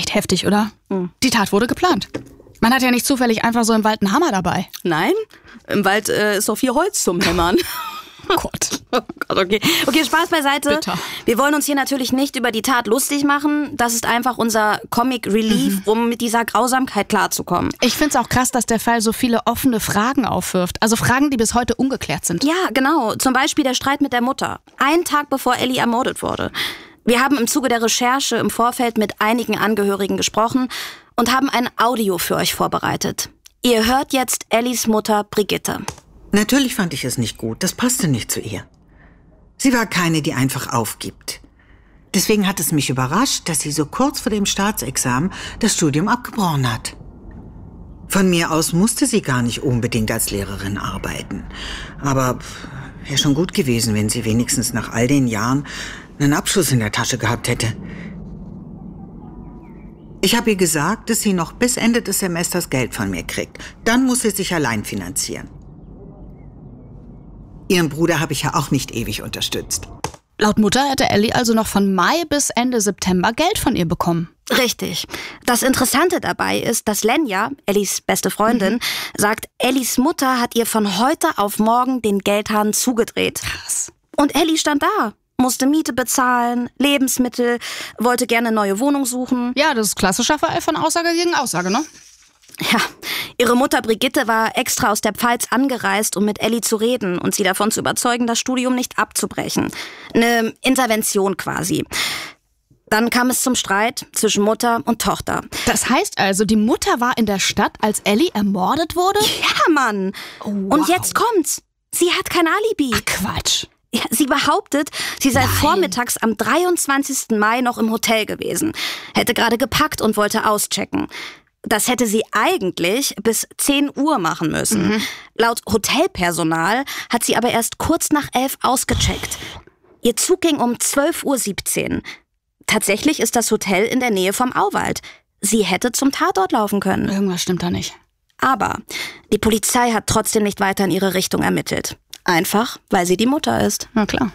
klingt heftig, oder? Die Tat wurde geplant. Man hat ja nicht zufällig einfach so im Wald einen Hammer dabei. Nein, im Wald ist doch viel Holz zum Hämmern. Oh Gott. Oh Gott, okay. Okay, Spaß beiseite. Bitter. Wir wollen uns hier natürlich nicht über die Tat lustig machen. Das ist einfach unser Comic Relief, um mit dieser Grausamkeit klarzukommen. Ich find's auch krass, dass der Fall so viele offene Fragen aufwirft. Also Fragen, die bis heute ungeklärt sind. Ja, genau. Zum Beispiel der Streit mit der Mutter. Einen Tag bevor Ellie ermordet wurde. Wir haben im Zuge der Recherche im Vorfeld mit einigen Angehörigen gesprochen und haben ein Audio für euch vorbereitet. Ihr hört jetzt Ellies Mutter Brigitte. Natürlich fand ich es nicht gut. Das passte nicht zu ihr. Sie war keine, die einfach aufgibt. Deswegen hat es mich überrascht, dass sie so kurz vor dem Staatsexamen das Studium abgebrochen hat. Von mir aus musste sie gar nicht unbedingt als Lehrerin arbeiten. Aber wäre schon gut gewesen, wenn sie wenigstens nach all den Jahren einen Abschluss in der Tasche gehabt hätte. Ich habe ihr gesagt, dass sie noch bis Ende des Semesters Geld von mir kriegt. Dann muss sie sich allein finanzieren. Ihren Bruder habe ich ja auch nicht ewig unterstützt. Laut Mutter hätte Ellie also noch von Mai bis Ende September Geld von ihr bekommen. Richtig. Das Interessante dabei ist, dass Lenja, Ellies beste Freundin, sagt, Ellies Mutter hat ihr von heute auf morgen den Geldhahn zugedreht. Krass. Und Ellie stand da, musste Miete bezahlen, Lebensmittel, wollte gerne eine neue Wohnung suchen. Ja, das ist klassischer Fall von Aussage gegen Aussage, ne? Ja, ihre Mutter Brigitte war extra aus der Pfalz angereist, um mit Ellie zu reden und sie davon zu überzeugen, das Studium nicht abzubrechen. Eine Intervention quasi. Dann kam es zum Streit zwischen Mutter und Tochter. Das heißt also, die Mutter war in der Stadt, als Ellie ermordet wurde? Ja, Mann! Oh, wow. Und jetzt kommt's. Sie hat kein Alibi. Ach, Quatsch. Ja, sie behauptet, sie sei Nein. vormittags am 23. Mai noch im Hotel gewesen. Hätte gerade gepackt und wollte auschecken. Das hätte sie eigentlich bis 10 Uhr machen müssen. Laut Hotelpersonal hat sie aber erst kurz nach 11 ausgecheckt. Ihr Zug ging um 12:17 Uhr. Tatsächlich ist das Hotel in der Nähe vom Auwald. Sie hätte zum Tatort laufen können. Irgendwas stimmt da nicht. Aber die Polizei hat trotzdem nicht weiter in ihre Richtung ermittelt. Einfach, weil sie die Mutter ist. Na klar.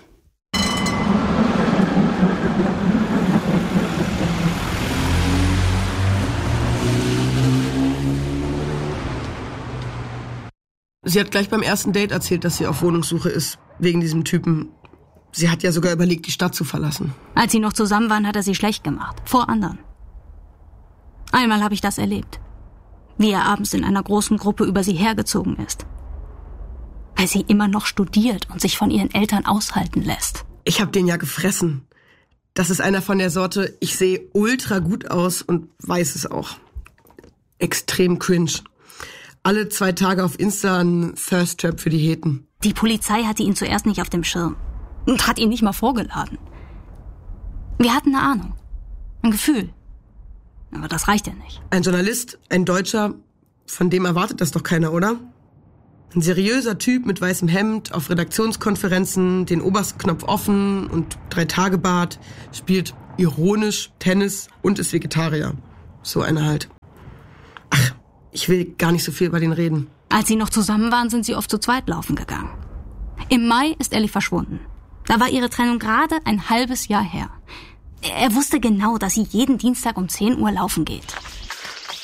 Sie hat gleich beim ersten Date erzählt, dass sie auf Wohnungssuche ist, wegen diesem Typen. Sie hat ja sogar überlegt, die Stadt zu verlassen. Als sie noch zusammen waren, hat er sie schlecht gemacht. Vor anderen. Einmal habe ich das erlebt. Wie er abends in einer großen Gruppe über sie hergezogen ist. Weil sie immer noch studiert und sich von ihren Eltern aushalten lässt. Ich habe den ja gefressen. Das ist einer von der Sorte, ich sehe ultra gut aus und weiß es auch. Extrem cringe. Alle 2 Tage auf Insta ein Thirst Trap für die Heten. Die Polizei hatte ihn zuerst nicht auf dem Schirm. Und hat ihn nicht mal vorgeladen. Wir hatten eine Ahnung. Ein Gefühl. Aber das reicht ja nicht. Ein Journalist, ein Deutscher, von dem erwartet das doch keiner, oder? Ein seriöser Typ mit weißem Hemd, auf Redaktionskonferenzen, den obersten Knopf offen und 3-Tage-Bart, spielt ironisch Tennis und ist Vegetarier. So einer halt. Ach, ich will gar nicht so viel über den reden. Als sie noch zusammen waren, sind sie oft zu zweit laufen gegangen. Im Mai ist Ellie verschwunden. Da war ihre Trennung gerade ein halbes Jahr her. Er wusste genau, dass sie jeden Dienstag um 10 Uhr laufen geht.